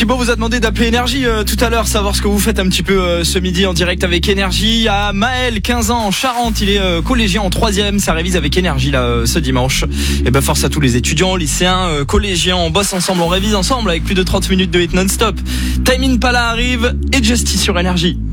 Thibaut vous a demandé d'appeler Énergie tout à l'heure, savoir ce que vous faites un petit peu ce midi en direct avec Énergie. À Maël, 15 ans, en Charente, il est collégien en 3e, ça révise avec Énergie là ce dimanche. Et ben force à tous les étudiants, lycéens, collégiens, on bosse ensemble, on révise ensemble avec plus de 30 minutes de hit non-stop. Time Impala arrive et Justice sur Énergie.